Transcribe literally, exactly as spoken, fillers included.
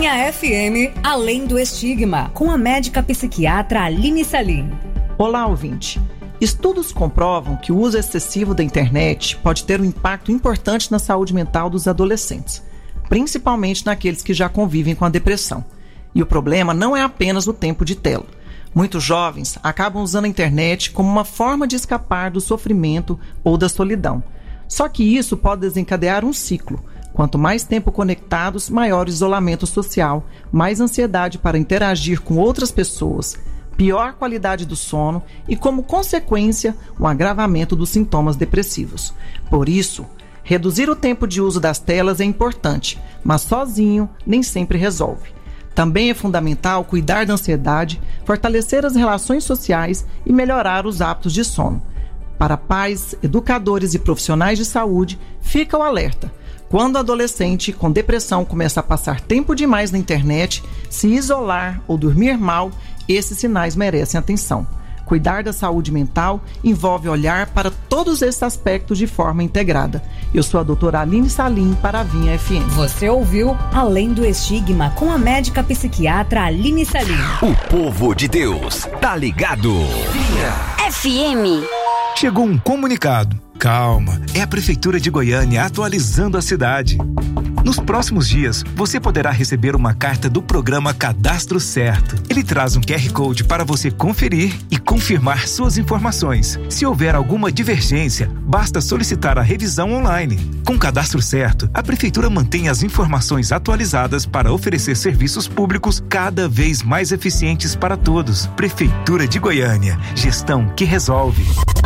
Vinha F M, Além do Estigma, com a médica psiquiatra Aline Salim. Olá, ouvinte. Estudos comprovam que o uso excessivo da internet pode ter um impacto importante na saúde mental dos adolescentes, principalmente naqueles que já convivem com a depressão. E o problema não é apenas o tempo de tela. Muitos jovens acabam usando a internet como uma forma de escapar do sofrimento ou da solidão. Só que isso pode desencadear um ciclo. Quanto mais tempo conectados, maior isolamento social, mais ansiedade para interagir com outras pessoas, pior qualidade do sono e, como consequência, um agravamento dos sintomas depressivos. Por isso, reduzir o tempo de uso das telas é importante, mas sozinho nem sempre resolve. Também é fundamental cuidar da ansiedade, fortalecer as relações sociais e melhorar os hábitos de sono. Para pais, educadores e profissionais de saúde, fica o alerta. Quando o adolescente com depressão começa a passar tempo demais na internet, se isolar ou dormir mal, esses sinais merecem atenção. Cuidar da saúde mental envolve olhar para todos esses aspectos de forma integrada. Eu sou a doutora Aline Salim para a Vinha F M. Você ouviu Além do Estigma com a médica psiquiatra Aline Salim. O povo de Deus tá ligado. Vinha F M. Chegou um comunicado. Calma, é a Prefeitura de Goiânia atualizando a cidade. Nos próximos dias, você poderá receber uma carta do programa Cadastro Certo. Ele traz um Q R Code para você conferir e confirmar suas informações. Se houver alguma divergência, basta solicitar a revisão online. Com Cadastro Certo, a Prefeitura mantém as informações atualizadas para oferecer serviços públicos cada vez mais eficientes para todos. Prefeitura de Goiânia, gestão que resolve.